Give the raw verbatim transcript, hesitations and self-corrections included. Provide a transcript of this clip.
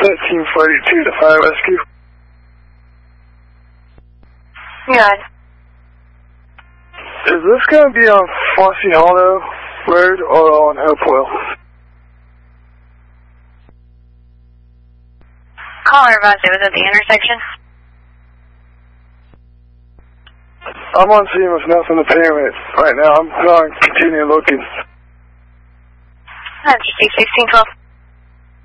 thirteen forty-two to fire rescue. Good. Is this going to be on Fossey Hollow Road or on Hopewell? Caller advised it was at the intersection. I'm on scene with nothing to pyramid right now. I'm going to continue looking. That's sixteen twelve.